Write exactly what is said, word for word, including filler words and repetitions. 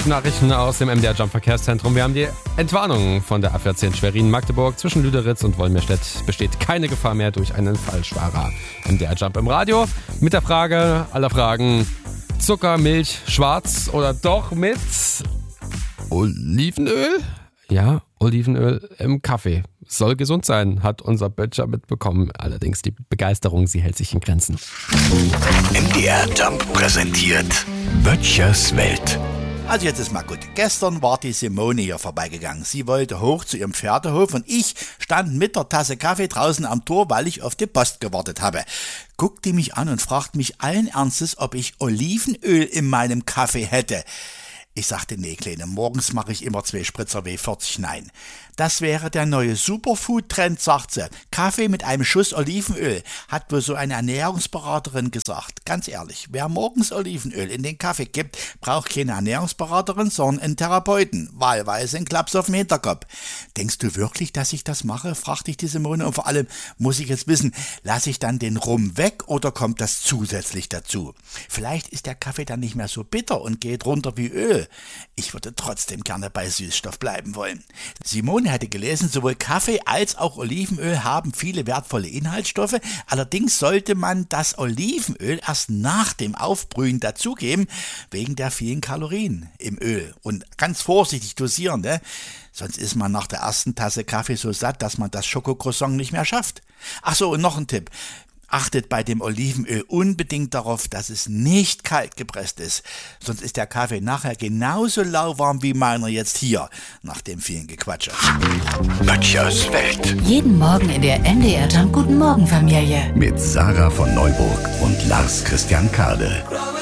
guten Nachrichten aus dem M D R Jump Verkehrszentrum. Wir haben die Entwarnung von der A vierzehn Schwerin-Magdeburg. Zwischen Lüderitz und Wolmirstedt besteht keine Gefahr mehr durch einen Falschfahrer. M D R Jump im Radio mit der Frage aller Fragen: Zucker, Milch, schwarz oder doch mit Olivenöl? Ja, Olivenöl im Kaffee. Soll gesund sein, hat unser Böttcher mitbekommen. Allerdings die Begeisterung, sie hält sich in Grenzen. M D R Jump präsentiert Böttchers Welt. Also jetzt ist mal gut. Gestern war die Simone hier vorbeigegangen. Sie wollte hoch zu ihrem Pferdehof und ich stand mit der Tasse Kaffee draußen am Tor, weil ich auf die Post gewartet habe. Guckt die mich an und fragt mich allen Ernstes, ob ich Olivenöl in meinem Kaffee hätte. Ich sagte, nee, Kleine, morgens mache ich immer zwei Spritzer W vierzig. Nein, das wäre der neue Superfood-Trend, sagt sie. Kaffee mit einem Schuss Olivenöl, hat wohl so eine Ernährungsberaterin gesagt. Ganz ehrlich, wer morgens Olivenöl in den Kaffee gibt, braucht keine Ernährungsberaterin, sondern einen Therapeuten. Wahlweise einen Klaps auf den Hinterkopf. Denkst du wirklich, dass ich das mache? Fragte ich die Simone. Und vor allem muss ich jetzt wissen, lasse ich dann den Rum weg oder kommt das zusätzlich dazu? Vielleicht ist der Kaffee dann nicht mehr so bitter und geht runter wie Öl. Ich würde trotzdem gerne bei Süßstoff bleiben wollen. Simone hatte gelesen, sowohl Kaffee als auch Olivenöl haben viele wertvolle Inhaltsstoffe. Allerdings sollte man das Olivenöl erst nach dem Aufbrühen dazugeben, wegen der vielen Kalorien im Öl. Und ganz vorsichtig dosieren, ne? Sonst ist man nach der ersten Tasse Kaffee so satt, dass man das Schokocroissant nicht mehr schafft. Ach so, und noch ein Tipp. Achtet bei dem Olivenöl unbedingt darauf, dass es nicht kalt gepresst ist. Sonst ist der Kaffee nachher genauso lauwarm wie meiner jetzt hier, nach dem vielen Gequatsche. Böttchers Welt. Jeden Morgen in der M D R Jump Guten Morgen Familie. Mit Sarah von Neuburg und Lars Christian Kade.